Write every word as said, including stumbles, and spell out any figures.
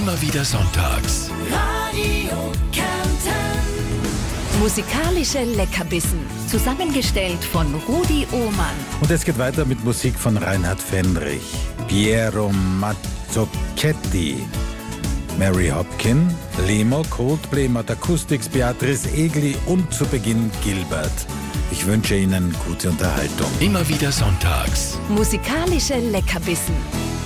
Immer wieder sonntags. Radio Kärnten. Musikalische Leckerbissen. Zusammengestellt von Rudi Ohmann. Und es geht weiter mit Musik von Reinhard Fendrich, Piero Mazzocchetti, Mary Hopkin, Lemo, Coldplay, Matt Acoustics, Beatrice Egli und zu Beginn Gilbert. Ich wünsche Ihnen gute Unterhaltung. Immer wieder sonntags. Musikalische Leckerbissen.